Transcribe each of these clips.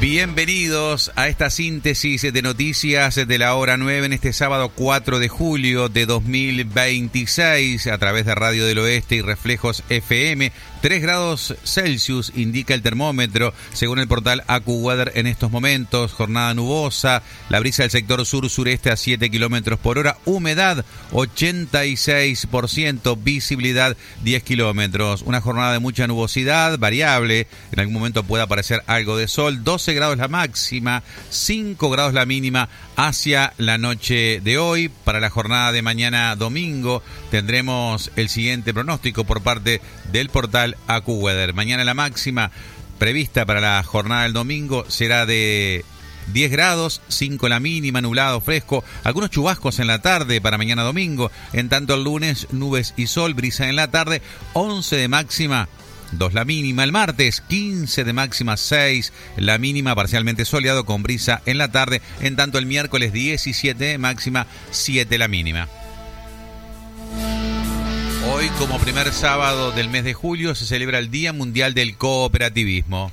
Bienvenidos a esta síntesis de noticias de la hora 9 en este sábado 4 de julio de 2026 a través de Radio del Oeste y Reflejos FM. 3 grados Celsius indica el termómetro según el portal AccuWeather en estos momentos. Jornada nubosa, la brisa del sector sur-sureste a 7 kilómetros por hora, humedad 86%, visibilidad 10 kilómetros. Una jornada de mucha nubosidad, variable, en algún momento puede aparecer algo de sol. 12 grados la máxima, 5 grados la mínima hacia la noche de hoy. Para la jornada de mañana domingo tendremos el siguiente pronóstico por parte del portal AccuWeather. Mañana la máxima prevista para la jornada del domingo será de 10 grados, 5 la mínima, nublado, fresco, algunos chubascos en la tarde para mañana domingo. En tanto el lunes, nubes y sol, brisa en la tarde, 11 de máxima, 2 la mínima. El martes, 15 de máxima, 6 la mínima, parcialmente soleado con brisa en la tarde. En tanto el miércoles, 17 de máxima, 7 la mínima. Hoy, como primer sábado del mes de julio, se celebra el Día Mundial del Cooperativismo.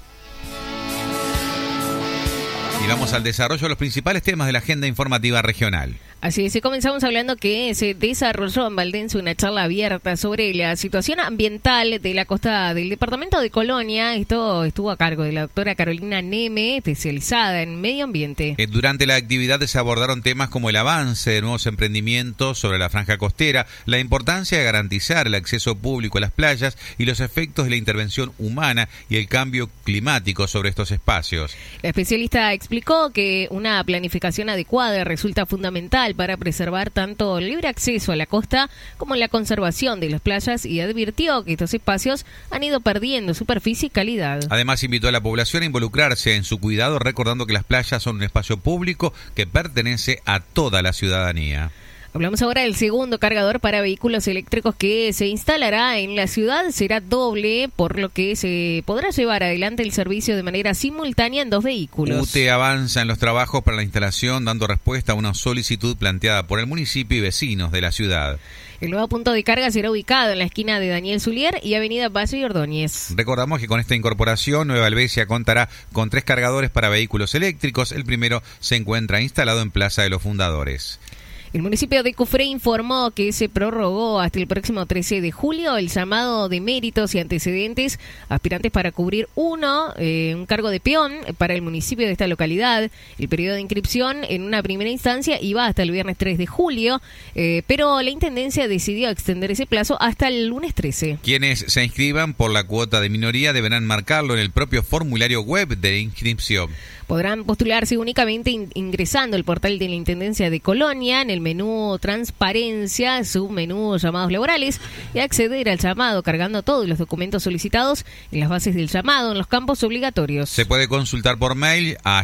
Y vamos al desarrollo de los principales temas de la agenda informativa regional. Así es, comenzamos hablando que se desarrolló en Valdense una charla abierta sobre la situación ambiental de la costa del departamento de Colonia. Esto estuvo a cargo de la doctora Carolina Neme, especializada en medio ambiente. Durante la actividad se abordaron temas como el avance de nuevos emprendimientos sobre la franja costera, la importancia de garantizar el acceso público a las playas y los efectos de la intervención humana y el cambio climático sobre estos espacios. La especialista explicó que una planificación adecuada resulta fundamental para preservar tanto el libre acceso a la costa como la conservación de las playas y advirtió que estos espacios han ido perdiendo superficie y calidad. Además invitó a la población a involucrarse en su cuidado, recordando que las playas son un espacio público que pertenece a toda la ciudadanía. Hablamos ahora del segundo cargador para vehículos eléctricos que se instalará en la ciudad. Será doble, por lo que se podrá llevar adelante el servicio de manera simultánea en 2 vehículos. UTE avanza en los trabajos para la instalación, dando respuesta a una solicitud planteada por el municipio y vecinos de la ciudad. El nuevo punto de carga será ubicado en la esquina de Daniel Zulier y Avenida Valle y Ordóñez. Recordamos que con esta incorporación, Nueva Helvecia contará con 3 cargadores para vehículos eléctricos. El primero se encuentra instalado en Plaza de los Fundadores. El municipio de Cufré informó que se prorrogó hasta el próximo 13 de julio el llamado de méritos y antecedentes aspirantes para cubrir un cargo de peón para el municipio de esta localidad. El periodo de inscripción en una primera instancia iba hasta el viernes 3 de julio, pero la Intendencia decidió extender ese plazo hasta el lunes 13. Quienes se inscriban por la cuota de minoría deberán marcarlo en el propio formulario web de inscripción. Podrán postularse únicamente ingresando al portal de la Intendencia de Colonia en el menú Transparencia, submenú Llamados Laborales y acceder al llamado cargando todos los documentos solicitados en las bases del llamado en los campos obligatorios. Se puede consultar por mail a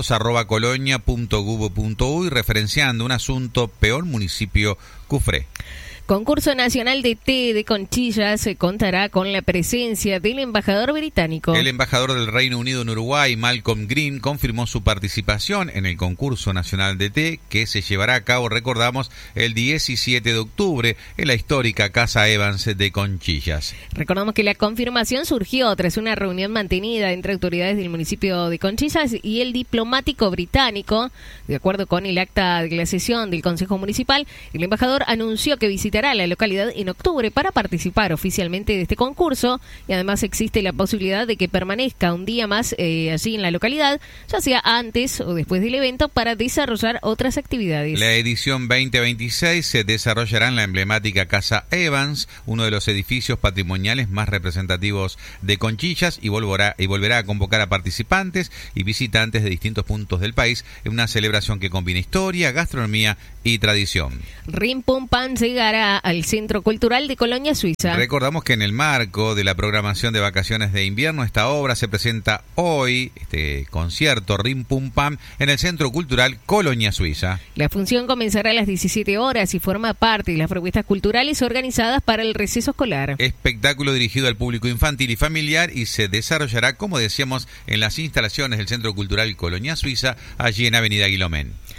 llamados@colonia.gov.uy referenciando un asunto peón municipio Cufré. Concurso Nacional de Té de Conchillas contará con la presencia del embajador británico. El embajador del Reino Unido en Uruguay, Malcolm Green, confirmó su participación en el Concurso Nacional de Té que se llevará a cabo, recordamos, el 17 de octubre en la histórica Casa Evans de Conchillas. Recordamos que la confirmación surgió tras una reunión mantenida entre autoridades del municipio de Conchillas y el diplomático británico. De acuerdo con el acta de la sesión del Consejo Municipal, el embajador anunció que visitará la localidad en octubre para participar oficialmente de este concurso y además existe la posibilidad de que permanezca un día más allí en la localidad, ya sea antes o después del evento, para desarrollar otras actividades. La edición 2026 se desarrollará en la emblemática Casa Evans, uno de los edificios patrimoniales más representativos de Conchillas, y volverá a convocar a participantes y visitantes de distintos puntos del país en una celebración que combina historia, gastronomía y tradición. Rim Pum Pam llegará al Centro Cultural de Colonia, Suiza. Recordamos que en el marco de la programación de vacaciones de invierno, esta obra se presenta hoy, este concierto Rim Pum Pam, en el Centro Cultural Colonia, Suiza. La función comenzará a las 17 horas y forma parte de las propuestas culturales organizadas para el receso escolar. Espectáculo dirigido al público infantil y familiar y se desarrollará, como decíamos, en las instalaciones del Centro Cultural Colonia, Suiza, allí en Avenida Guilomén.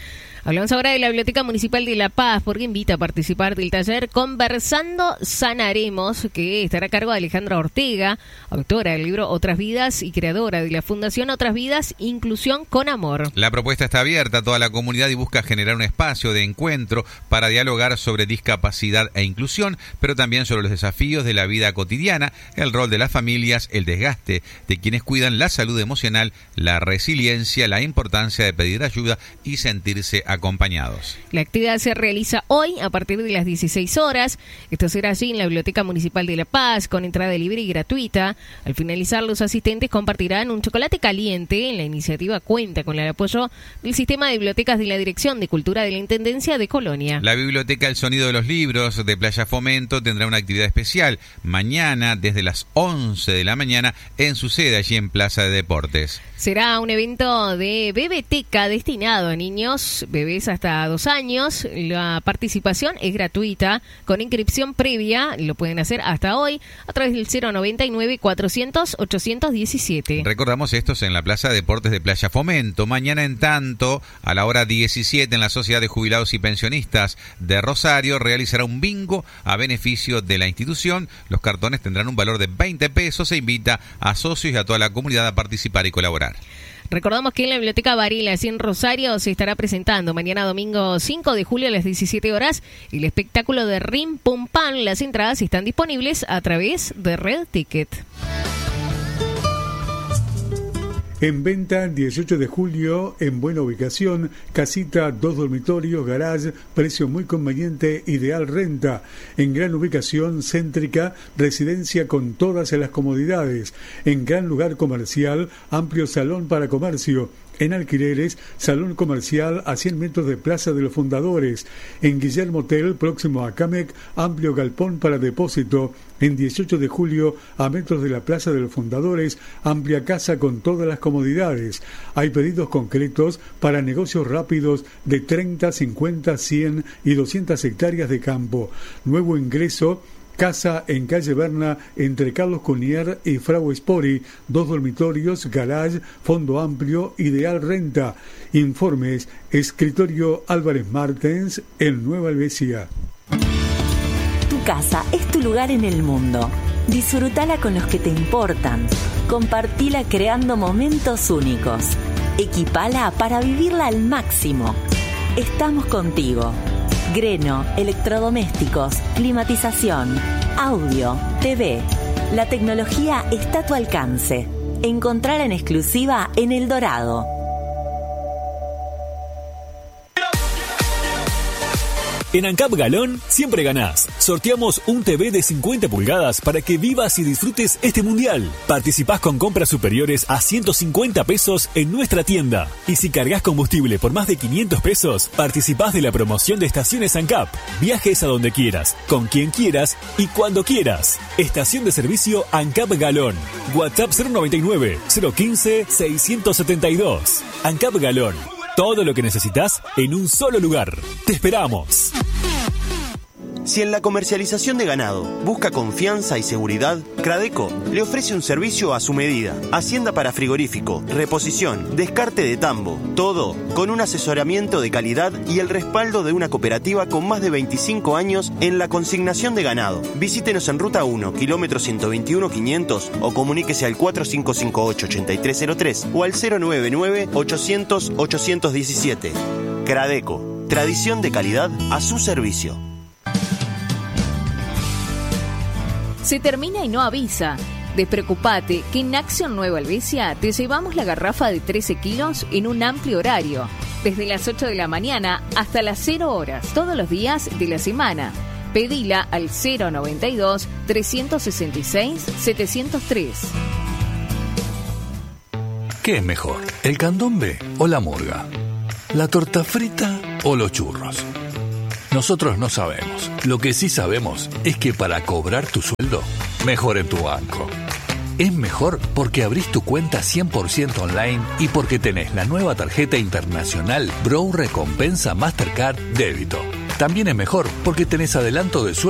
Hablamos ahora de la Biblioteca Municipal de La Paz, porque invita a participar del taller Conversando Sanaremos, que estará a cargo de Alejandra Ortega, autora del libro Otras Vidas y creadora de la Fundación Otras Vidas, Inclusión con Amor. La propuesta está abierta a toda la comunidad y busca generar un espacio de encuentro para dialogar sobre discapacidad e inclusión, pero también sobre los desafíos de la vida cotidiana, el rol de las familias, el desgaste de quienes cuidan la salud emocional, la resiliencia, la importancia de pedir ayuda y sentirse acompañados. La actividad se realiza hoy a partir de las 16 horas. Esto será allí en la Biblioteca Municipal de La Paz, con entrada libre y gratuita. Al finalizar, los asistentes compartirán un chocolate caliente. La iniciativa cuenta con el apoyo del Sistema de Bibliotecas de la Dirección de Cultura de la Intendencia de Colonia. La Biblioteca El Sonido de los Libros de Playa Fomento tendrá una actividad especial mañana desde las 11 de la mañana en su sede allí en Plaza de Deportes. Será un evento de bebeteca destinado a niños, bebés hasta 2 años. La participación es gratuita, con inscripción previa. Lo pueden hacer hasta hoy a través del 099-400-817. Recordamos estos en la Plaza de Deportes de Playa Fomento. Mañana, en tanto, a la hora 17, en la Sociedad de Jubilados y Pensionistas de Rosario, realizará un bingo a beneficio de la institución. Los cartones tendrán un valor de 20 pesos. Se invita a socios y a toda la comunidad a participar y colaborar. Recordamos que en la Biblioteca Varela, así en Rosario, se estará presentando mañana domingo 5 de julio a las 17 horas el espectáculo de Rim Pum Pam. Las entradas están disponibles a través de Red Ticket. En venta 18 de julio, en buena ubicación, casita, 2 dormitorios, garage, precio muy conveniente, ideal renta. En gran ubicación, céntrica, residencia con todas las comodidades. En gran lugar comercial, amplio salón para comercio. En alquileres, salón comercial a 100 metros de Plaza de los Fundadores. En Guillermo Hotel, próximo a Camec, amplio galpón para depósito. En 18 de julio, a metros de la Plaza de los Fundadores, amplia casa con todas las comodidades. Hay pedidos concretos para negocios rápidos de 30, 50, 100 y 200 hectáreas de campo. Nuevo ingreso. Casa en calle Berna, entre Carlos Cunier y Frau Spori, 2 dormitorios, garage, fondo amplio, ideal renta. Informes, escritorio Álvarez Martens, en Nueva Helvecia. Tu casa es tu lugar en el mundo. Disfrutala con los que te importan. Compartila creando momentos únicos. Equipala para vivirla al máximo. Estamos contigo. Greno, electrodomésticos, climatización, audio, TV. La tecnología está a tu alcance. Encontrala en exclusiva en El Dorado. En ANCAP Galón siempre ganás. Sorteamos un TV de 50 pulgadas para que vivas y disfrutes este mundial. Participás con compras superiores a 150 pesos en nuestra tienda. Y si cargas combustible por más de 500 pesos, participás de la promoción de estaciones ANCAP. Viajes a donde quieras, con quien quieras y cuando quieras. Estación de servicio ANCAP Galón. WhatsApp 099-015-672. ANCAP Galón. Todo lo que necesitas en un solo lugar. ¡Te esperamos! Si en la comercialización de ganado busca confianza y seguridad, Cradeco le ofrece un servicio a su medida. Hacienda para frigorífico, reposición, descarte de tambo, todo con un asesoramiento de calidad y el respaldo de una cooperativa con más de 25 años en la consignación de ganado. Visítenos en Ruta 1, kilómetro 121-500 o comuníquese al 4558-8303 o al 099-800-817. Cradeco, tradición de calidad a su servicio. Se termina y no avisa. Despreocupate que en Acción Nueva Helvecia te llevamos la garrafa de 13 kilos en un amplio horario, desde las 8 de la mañana hasta las 0 horas, todos los días de la semana. Pedila al 092-366-703. ¿Qué es mejor, el candombe o la murga? ¿La torta frita o los churros? Nosotros no sabemos. Lo que sí sabemos es que para cobrar tu sueldo, mejor en tu banco. Es mejor porque abrís tu cuenta 100% online y porque tenés la nueva tarjeta internacional Bro Recompensa Mastercard Débito. También es mejor porque tenés adelanto de sueldo